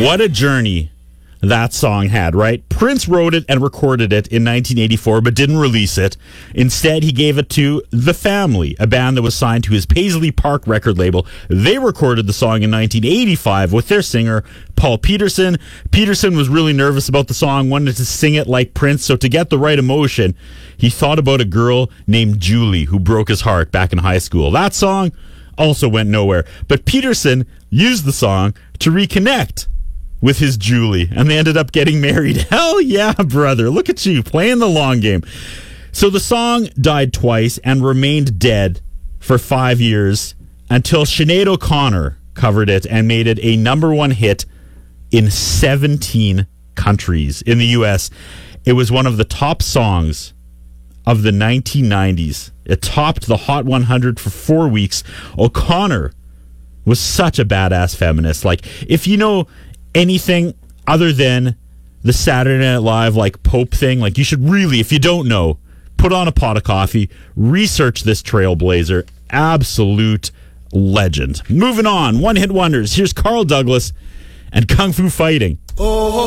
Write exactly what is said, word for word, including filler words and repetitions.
What a journey that song had, right? Prince wrote it and recorded it in nineteen eighty-four, but didn't release it. Instead, he gave it to The Family, a band that was signed to his Paisley Park record label. They recorded the song in nineteen eighty-five with their singer, Paul Peterson. Peterson was really nervous about the song, wanted to sing it like Prince, so to get the right emotion, he thought about a girl named Julie who broke his heart back in high school. That song also went nowhere, but Peterson used the song to reconnect with his Julie, and they ended up getting married. Hell yeah, brother. Look at you, playing the long game. So the song died twice and remained dead for five years until Sinead O'Connor covered it and made it a number one hit in seventeen countries in the U S. It was one of the top songs of the nineteen nineties. It topped the Hot one hundred for four weeks. O'Connor was such a badass feminist. Like, if you know anything other than the Saturday Night Live like Pope thing, like, you should really, if you don't know, put on a pot of coffee, research this trailblazer. Absolute legend. Moving on, one hit wonders. Here's Carl Douglas and Kung Fu Fighting. Oh.